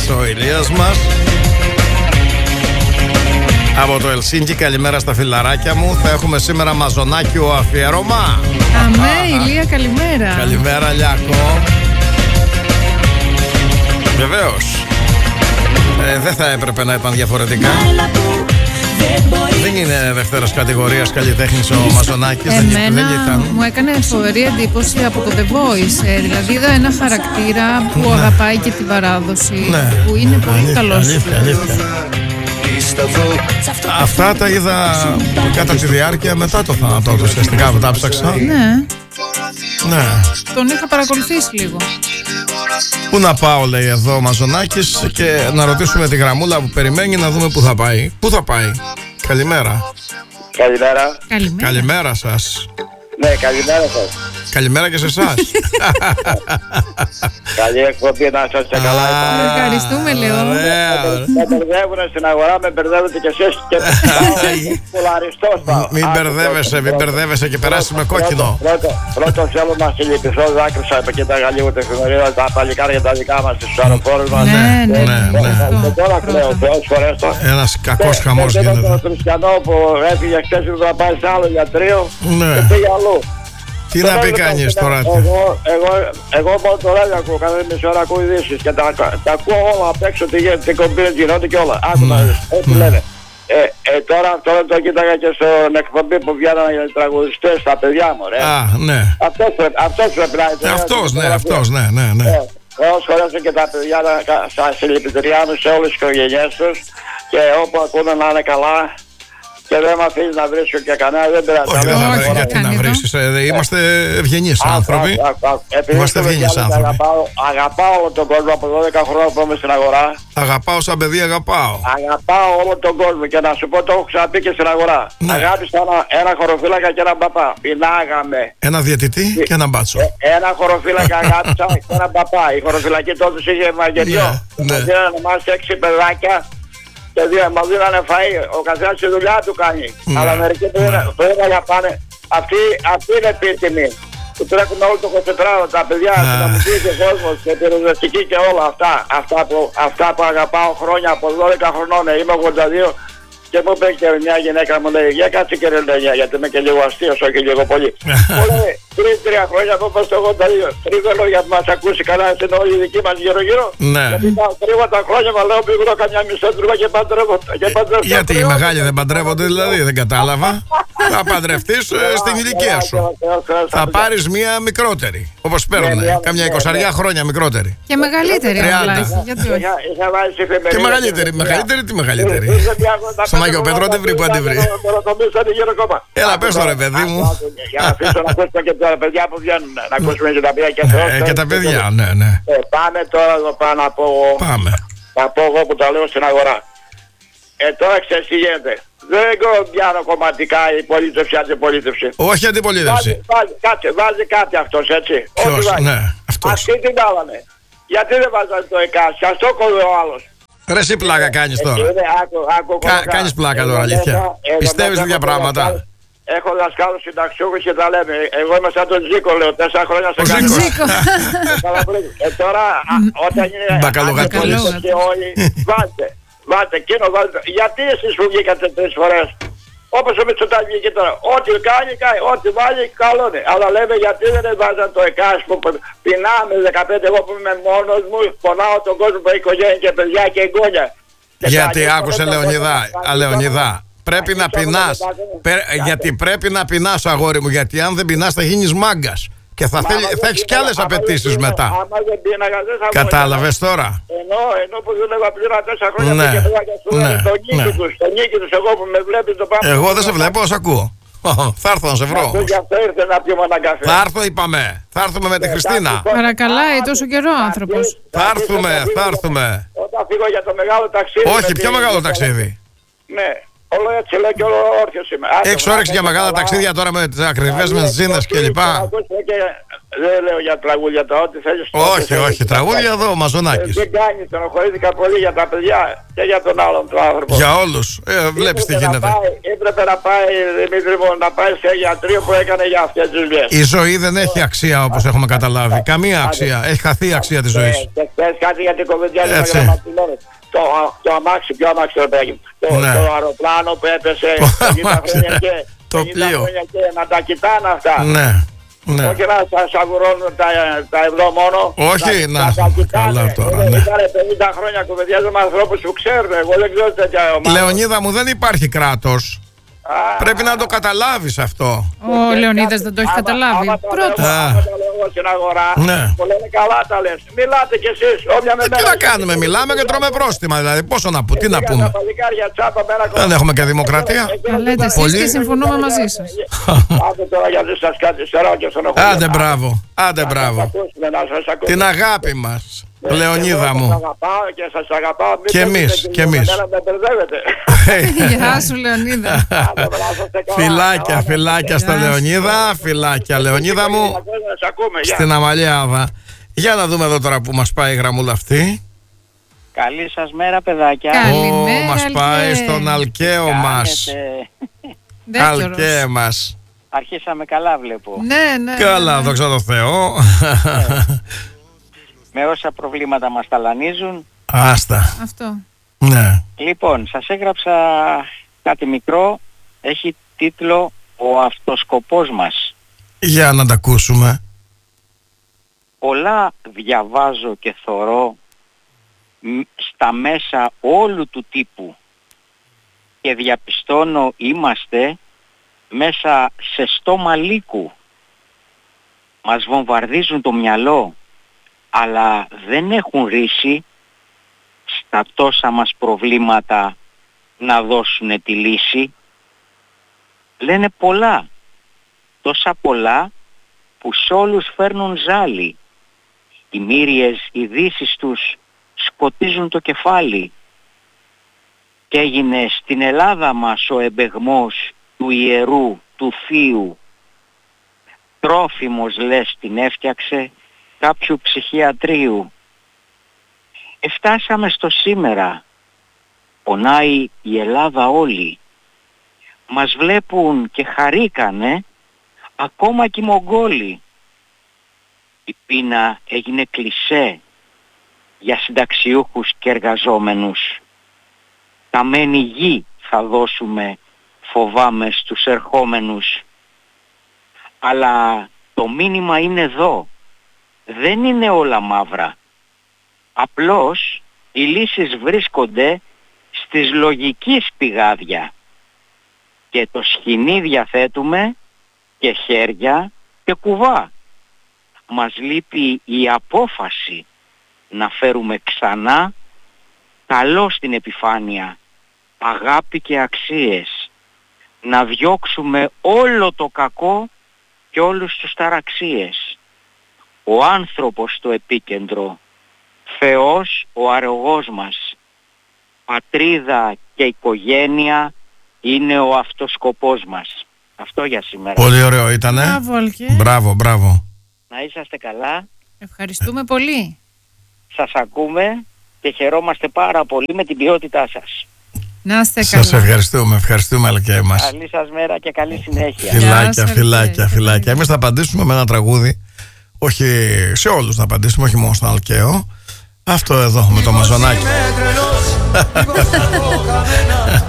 ο Ηλίας μας. Από το Ελσίνκι, καλημέρα στα φιλαράκια μου. Θα έχουμε σήμερα μαζονάκιο αφιέρωμα. Αμέ, Ηλία, καλημέρα. Καλημέρα, Λιάκο. Βεβαίως. Δεν θα έπρεπε να ήταν διαφορετικά. Δεν είναι δεύτερης κατηγορίας καλλιτέχνης ο Μαζονάκης. Εμένα μου έκανε φοβερή εντύπωση από το The Voice. Δηλαδή είδα ένα χαρακτήρα που αγαπάει και την παράδοση. Ναι. Που είναι πολύ καλός. Αλήθεια. Αυτά τα είδα κατά τη διάρκεια μετά το θάνατό του. Ουσιαστικά που τα ψάξα. Ναι. Τον είχα παρακολουθήσει λίγο. Πού να πάω, λέει εδώ ο Μαζονάκης, και να ρωτήσουμε τη γραμμούλα που περιμένει να δούμε πού θα πάει. Πού θα πάει? Καλημέρα. Καλημέρα. Καλημέρα σας. Ναι, καλημέρα σας. Καλημέρα και σε εσάς. Καλή εκπομπή, να σας είστε καλά. Ευχαριστούμε, λέω. Με μπερδεύουν στην αγορά, με μπερδεύετε και εσείς και πολαριστός πάω. Μην μπερδεύεσαι και περάσεις με κόκκινο. Πρώτο θέλω να συλληπιθώ, δάκρυσα και τα λίγο την εφημερίδα, τα παλικάρια τα δικά μας, στους αεροφόρους μας. Ναι. Και τώρα κλαίω, Θεός φορέστο. Ένας κακός χαμός γίνεται. Τον Χριστιανό που έφυγε χτες να πάει σε άλλο γιατρείο και πήγε αλλού. Τι να πει κανείς τώρα? Εγώ μόνο το ράδιο ακούω, κάθε μισή ώρα ακούω ειδήσεις και τα ακούω όλα απ' έξω, τι κομπίνες γίνονται και όλα. Άκου να δεις, έτσι λένε. Τώρα το κοίταγα και στην εκπομπή που βγαίνανε οι τραγουδιστές, τα παιδιά μου, ρε. Ναι. Αυτός πρέπει να είναι. Αυτός, ναι. Εγώ σχολιάσω και τα παιδιά στα συλληπιτηριά μου σε όλες τις οικογένειές τους και όπου ακούνε να είναι καλά. Και δεν με αφήνει να βρίσκω και κανένα, δεν πειράζει. Όχι, δεν θα βρει γιατί να βρίσκεις. Είμαστε ευγενείς άνθρωποι. Είμαστε ευγενείς άνθρωποι. Αγαπάω όλο τον κόσμο από 12 χρόνια που είμαι στην αγορά. Αγαπάω σαν παιδί, αγαπάω. Αγαπάω όλο τον κόσμο και να σου πω, το έχω ξαναπεί και στην αγορά. Αγάπησα ένα χωροφύλακα και έναν παπά. Πεινάγαμε. Ένα διαιτητή και έναν μπάτσο. Ένα χωροφύλακα αγάπησα και έναν παπά. Η χωροφυλακή τότε είχε Ευαγγελιό. Μας δίνανε εμάς 6 παιδάκια. Και μας δίνανε φαΐ, ο καθένας τη δουλειά του κάνει. Αλλά μερικοί πρέπει να πάνε. Αυτή είναι επίτιμη. Που τρέχουν όλο το 24ωρο, τα παιδιά, την αμυντική και κόσμος, και πυροσβεστική και όλα αυτά. Αυτά που αγαπάω χρόνια, από 12 χρονών, είμαι 82. Και μου είπε και μια γυναίκα μου, λέει, για κάτσε και ρε Λενιά, γιατί είμαι και λίγο αστείος, όχι λίγο πολύ. Μου λέει, πριν 3 χρόνια από πως το 82, τρίγωνο για να μας ακούσει καλά, είναι όλοι οι δικοί μας γύρω-γύρω. Ναι. Γιατί τα τρίβα τα χρόνια, μα λέω, πήγω καμιά μισότρυβα και παντρεύονται. Γιατί οι μεγάλοι δεν παντρεύονται, δηλαδή, δεν κατάλαβα. Θα παντρευτείς στην ηλικία σου. Θα πάρεις μια μικρότερη, όπως παίρνουν, καμιά 20 χρόνια μικρότερη. Και μεγαλύτερη, και μεγαλύτερη, τι μεγαλύτερη. Στον Άγιο Πέτρο δεν βρει που αντιβρει. Έλα, πες το ρε παιδί μου. Για να αφήσω να ακούσουμε και τα παιδιά που βγαίνουν. Να ακούσουμε και τα παιδιά και Θεός. Και τα παιδιά, ναι. Πάμε τώρα εδώ πάνω από... Θα πω εγώ που τα λέω στην αγορά. Τώρα ξέρεις τι γίνεται. Δεν πιάνω κομματικά η πολίτευση, αντιπολίτευση. Όχι αντιπολίτευση. Βάζει κάτι αυτός, έτσι. Ποιος, ναι, αυτός. Αυτοί την βάλανε. Γιατί δεν βάζανε το ΕΚΑΣ, ας το κόβει ο άλλος. Ρε εσύ πλάκα κάνεις τώρα. Κάνεις πλάκα τώρα, αλήθεια. Πιστεύεις τέτοια πράγματα? Έχω δασκάλους συνταξιούχους και τα λέμε. Εγώ είμαι σαν τον Ζήκο, λέω, 4 χρόνια σε κάνω. Τώρα, όταν είναι μπακαλογατούλης και όλοι, βάζετε εκείνο, βάζετε. Γιατί εσείς που βγήκατε 3 φορές? Όπως ο Μητσοτάκης βγήκε τώρα. Ό,τι κάνει, ό,τι βάλει, καλό είναι. Αλλά λέμε γιατί δεν βάζαν το ΕΚΑΣ που πεινάμε 15, εγώ που είμαι μόνος μου, πονάω τον κόσμο που έχει οικογένεια και παιδιά και εγγόνια. Γιατί άκουσε Λεωνίδα, πρέπει να πεινάς. Γιατί πρέπει να πεινάς, αγόρι μου, γιατί αν δεν πεινάς θα γίνεις μάγκας. Και θα έχεις κι άλλες απαιτήσεις μετά. Κατάλαβες τώρα? Ενώ που δούλευα πλήρω 4 χρόνια και τον νίκη τους, εγώ που με βλέπεις το πάνω. Εγώ δεν σε βλέπω, ως ακούω. Θα έρθω να σε βρω. Θα έρθω, είπαμε. Θα έρθουμε με τη Χριστίνα. Παρακαλάει τόσο καιρό άνθρωπος. Θα έρθουμε. Όταν φύγω για το μεγάλο ταξίδι. Όχι, πιο μεγάλο ταξίδι. Ναι. Όλο έτσι λέω και όλο όρθιος είμαι. 6 ώρες για μεγάλα ταξίδια τώρα με τις ακριβές βενζίνες κλπ. Δεν λέω για τραγούδια τώρα, ό,τι θέλεις. Όχι, τραγούδια εδώ ο Μαζονάκης. Δεν κάνει, στενοχωρήθηκα πολύ για τα παιδιά και για τον άλλον τον άνθρωπο. Για όλους. Βλέπεις τι γίνεται. Έπρεπε να πάει, Δημήτρη μου, να πάει σε γιατρείο που έκανε για αυτές τις δουλειές. Η ζωή δεν έχει αξία όπως έχουμε καταλάβει. Καμία αξία. Έχει χαθεί η αξία της ζωής. Και χθες κάτι για την κοβεντιάλη το αμάξι, ποιο αμάξι το παίγει. Το αεροπλάνο που έπεσε 50 χρόνια και να τα κοιτάνε αυτά. Ναι. Όχι να σας αγουρώνουν τα ευρώ μόνο. Όχι, να καλά τώρα, ναι. Ήτανε 50 χρόνια κουβεντιάζω με ανθρώπους που ξέρουν. Εγώ δεν ξέρω τέτοια ομάδα. Λεωνίδα μου, δεν υπάρχει κράτος. Πρέπει να το καταλάβεις αυτό. Ο Λεωνίδας δεν το έχει καταλάβει. Πρώτος. Άμα τα λέω εγώ στην αγορά, που λένε καλά τα λες. Μιλάτε κι εσείς. Τι να κάνουμε, μιλάμε και τρώμε πρόστιμα. Δηλαδή, πόσο να πούμε, τι να πούμε. Δεν έχουμε και δημοκρατία. Λέτε εσείς και συμφωνούμε μαζί σας. Άντε τώρα γιατί σας καθυστεράω και στενοχωρώ. Άντε μπράβο. Την αγάπη μας. Λεωνίδα μου. Και εμείς. Γεια σου Λεωνίδα. Φιλάκια στα Λεωνίδα. Φιλάκια Λεωνίδα μου. Στην Αμαλιάδα. Για να δούμε εδώ τώρα που μας πάει η γραμμούλα αυτή. Καλή σας μέρα παιδάκια. Καλημέρα. Μας πάει στον Αλκαίο μας. Αλκαίο μας. Αρχίσαμε καλά βλέπω. Ναι. Καλά, δόξα τω Θεώ. Με όσα προβλήματα μας ταλανίζουν. Άστα. Αυτό. Ναι. Λοιπόν, σας έγραψα κάτι μικρό. Έχει τίτλο «Ο αυτοσκοπός μας». Για να τα ακούσουμε. Πολλά διαβάζω και θωρώ στα μέσα όλου του τύπου και διαπιστώνω είμαστε μέσα σε στόμα λύκου. Μας βομβαρδίζουν το μυαλό, αλλά δεν έχουν ρίση στα τόσα μας προβλήματα να δώσουν τη λύση. Λένε πολλά, τόσα πολλά που σ' όλους φέρνουν ζάλι. Οι μύριες ειδήσεις τους σκοτίζουν το κεφάλι. Και έγινε στην Ελλάδα μας ο εμπεγμός του ιερού, του θείου. Τρόφιμος λες την έφτιαξε κάποιου ψυχιατρίου. Φτάσαμε στο σήμερα. Πονάει η Ελλάδα όλη. Μας βλέπουν και χαρήκανε ακόμα και οι Μογγόλοι. Η πείνα έγινε κλισέ για συνταξιούχους και εργαζόμενους. Καμένη γη θα δώσουμε, φοβάμαι, στους ερχόμενους. Αλλά το μήνυμα είναι εδώ. Δεν είναι όλα μαύρα. Απλώς οι λύσεις βρίσκονται στις λογικής πηγάδια. Και το σκηνή διαθέτουμε και χέρια και κουβά. Μας λείπει η απόφαση να φέρουμε ξανά καλό στην επιφάνεια, αγάπη και αξίες. Να διώξουμε όλο το κακό και όλους τους ταραξίες. Ο άνθρωπος στο επίκεντρο, Θεός ο αρρωγός μας. Πατρίδα και οικογένεια είναι ο αυτοσκοπός μας. Αυτό για σήμερα. Πολύ ωραίο ήτανε. Μπράβο, μπράβο. Να είσαστε καλά. Ευχαριστούμε πολύ. Σας ακούμε και χαιρόμαστε πάρα πολύ με την ποιότητά σας. Να είστε καλά. Σας ευχαριστούμε Αλκαία μας. Καλή σας μέρα και καλή συνέχεια. Φιλάκια. Εμείς θα απαντήσουμε με ένα τραγούδι. Όχι σε όλους να απαντήσουμε, όχι μόνο στον Αλκαίο. Αυτό εδώ με το Μαζονάκι.